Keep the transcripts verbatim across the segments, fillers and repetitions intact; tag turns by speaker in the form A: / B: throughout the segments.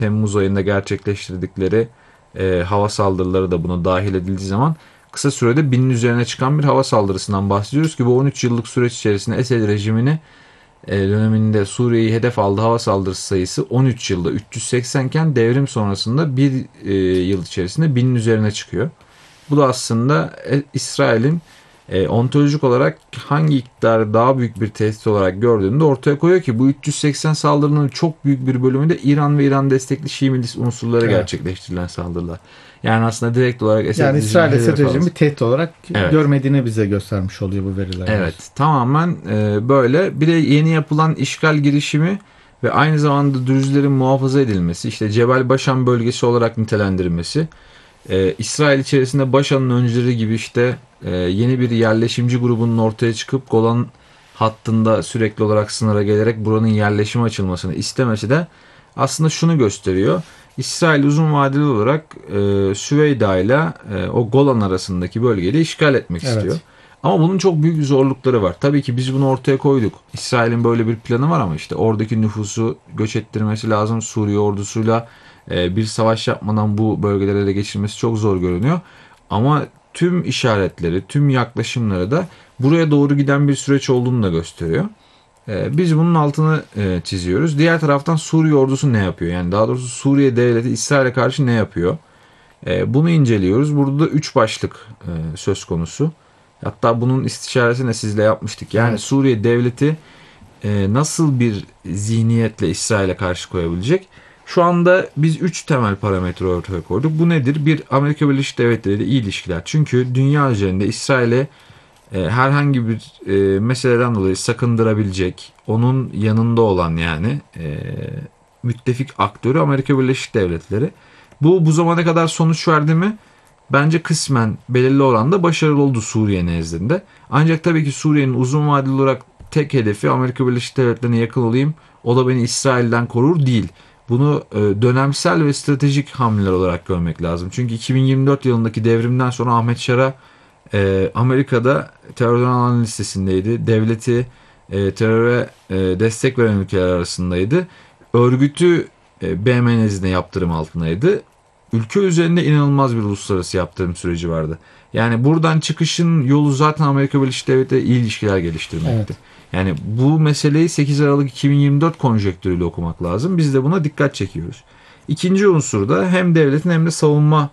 A: Temmuz ayında gerçekleştirdikleri e, hava saldırıları da buna dahil edildiği zaman kısa sürede binin üzerine çıkan bir hava saldırısından bahsediyoruz ki bu on üç yıllık süreç içerisinde Esed rejimini e, döneminde Suriye'yi hedef aldığı hava saldırısı sayısı on üç yılda üç yüz seksen iken devrim sonrasında bir e, yıl içerisinde binin üzerine çıkıyor. Bu da aslında e, İsrail'in e, ontolojik olarak hangi iktidarı daha büyük bir tehdit olarak gördüğünü de ortaya koyuyor ki bu üç yüz seksen saldırının çok büyük bir bölümü de İran ve İran destekli Şii milis unsurlara
B: Evet.
A: gerçekleştirilen saldırılar. Yani aslında direkt olarak Esed
B: Yani
A: rejimini
B: İsrail Esed
A: hedef
B: rejimi
A: alması.
B: bir tehdit olarak
A: Evet.
B: görmediğini bize göstermiş oluyor bu veriler
A: Evet,
B: diyorsun.
A: tamamen e, böyle. Bir de yeni yapılan işgal girişimi ve aynı zamanda Dürüzlerin muhafaza edilmesi, işte Cebel Başan bölgesi olarak nitelendirilmesi, e, İsrail içerisinde Başan'ın öncüleri gibi işte e, yeni bir yerleşimci grubunun ortaya çıkıp Golan hattında sürekli olarak sınıra gelerek buranın yerleşime açılmasını istemesi de aslında şunu gösteriyor. İsrail uzun vadeli olarak e, Süveyda ile e, o Golan arasındaki bölgeyi de işgal etmek istiyor.
B: Evet.
A: Ama bunun çok büyük zorlukları var. Tabii ki biz bunu ortaya koyduk. İsrail'in böyle bir planı var ama işte oradaki nüfusu göç ettirmesi lazım. Suriye ordusuyla e, bir savaş yapmadan bu bölgelere ele geçirmesi çok zor görünüyor. Ama tüm işaretleri, tüm yaklaşımları da buraya doğru giden bir süreç olduğunu da gösteriyor. E, biz bunun altını e, çiziyoruz. Diğer taraftan Suriye ordusu ne yapıyor? Yani daha doğrusu Suriye devleti İsrail'e karşı ne yapıyor? E, bunu inceliyoruz. Burada da üç başlık e, söz konusu. Hatta bunun istişaresini de sizle yapmıştık. Yani
B: Evet.
A: Suriye devleti e, nasıl bir zihniyetle İsrail'e karşı koyabilecek? Şu anda biz üç temel parametre ortaya koyduk. Bu nedir? Bir, Amerika Birleşik Devletleri ile iyi ilişkiler. Çünkü dünya üzerinde İsrail'e e, herhangi bir e, meseleden dolayı sakındırabilecek, onun yanında olan yani e, müttefik aktörü Amerika Birleşik Devletleri. Bu bu zamana kadar sonuç verdi mi? Bence kısmen belirli oranda başarılı oldu Suriye nezdinde. Ancak tabii ki Suriye'nin uzun vadeli olarak tek hedefi Amerika Birleşik Devletleri'ne yakın olayım. O da beni İsrail'den korur değil. Bunu e, dönemsel ve stratejik hamleler olarak görmek lazım. Çünkü iki bin yirmi dört yılındaki devrimden sonra Ahmet Şara e, Amerika'da terörden alan listesindeydi. Devleti e, teröre e, destek veren ülkeler arasındaydı. Örgütü e, B M nezdinde yaptırım altındaydı. Ülke üzerinde inanılmaz bir uluslararası yaptırım süreci vardı. Yani buradan çıkışın yolu zaten Amerika Birleşik Devletleri iyi ilişkiler geliştirmekti.
B: Evet.
A: Yani bu meseleyi sekiz Aralık iki bin yirmi dört konjektürüyle okumak lazım. Biz de buna dikkat çekiyoruz. İkinci unsur da hem devletin hem de savunma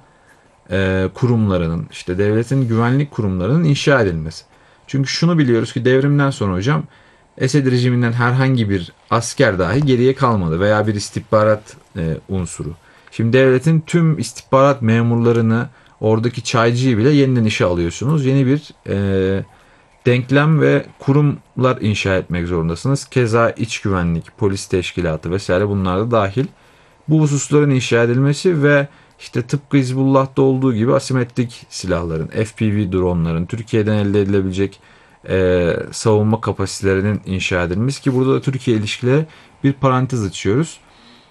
A: e, kurumlarının, işte devletin güvenlik kurumlarının inşa edilmesi. Çünkü şunu biliyoruz ki devrimden sonra hocam Esed rejiminden herhangi bir asker dahi geriye kalmadı veya bir istihbarat e, unsuru. Şimdi devletin tüm istihbarat memurlarını, oradaki çaycıyı bile yeniden işe alıyorsunuz. Yeni bir e, denklem ve kurumlar inşa etmek zorundasınız. Keza iç güvenlik, polis teşkilatı vesaire bunlar da dahil. Bu hususların inşa edilmesi ve işte tıpkı Hizbullah'ta olduğu gibi asimetrik silahların, F P V dronların, Türkiye'den elde edilebilecek e, savunma kapasitelerinin inşa edilmesi ki burada da Türkiye ilişkileri bir parantez açıyoruz.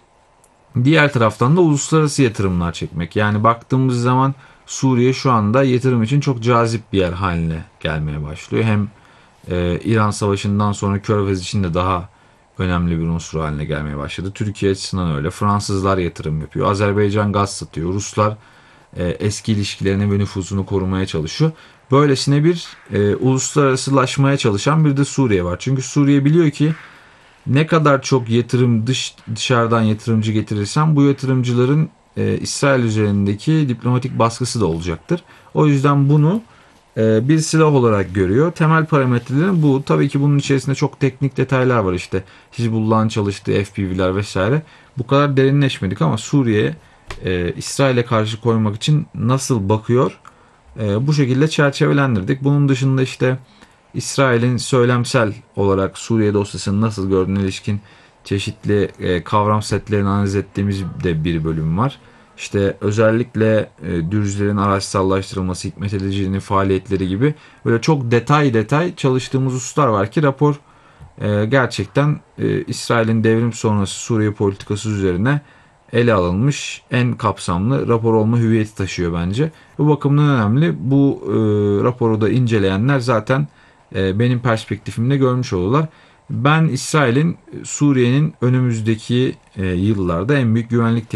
A: Diğer taraftan da uluslararası yatırımlar çekmek. Yani baktığımız zaman Suriye şu anda yatırım için çok cazip bir yer haline gelmeye başlıyor. Hem e, İran Savaşı'ndan sonra Körfez için de daha önemli bir unsur haline gelmeye başladı. Türkiye açısından öyle. Fransızlar yatırım yapıyor. Azerbaycan gaz satıyor. Ruslar e, eski ilişkilerini ve nüfuzunu korumaya çalışıyor. Böylesine bir e, uluslararasılaşmaya çalışan bir de Suriye var. Çünkü Suriye biliyor ki ne kadar çok yatırım dış dışarıdan yatırımcı getirirsen bu yatırımcıların e, İsrail üzerindeki diplomatik baskısı da olacaktır. O yüzden bunu e, bir silah olarak görüyor. Temel parametrelerin bu. Tabii ki bunun içerisinde çok teknik detaylar var işte. Hizbullah'ın çalıştığı F P V'ler vesaire. Bu kadar derinleşmedik ama Suriye e, İsrail'e karşı koymak için nasıl bakıyor? E, bu şekilde çerçevelendirdik. Bunun dışında işte İsrail'in söylemsel olarak Suriye dosyasını nasıl gördüğüne ilişkin çeşitli e, kavram setlerini analiz ettiğimiz de bir bölüm var. İşte özellikle e, Dürüzlerin araçsallaştırılması, Hikmet Edici'nin faaliyetleri gibi böyle çok detay detay çalıştığımız hususlar var ki rapor e, gerçekten e, İsrail'in devrim sonrası Suriye politikası üzerine ele alınmış en kapsamlı rapor olma hüviyeti taşıyor bence. Bu bakımdan önemli. Bu e, raporu da inceleyenler zaten e, benim perspektifimde görmüş olurlar. Ben İsrail'in Suriye'nin önümüzdeki e, yıllarda en büyük güvenlik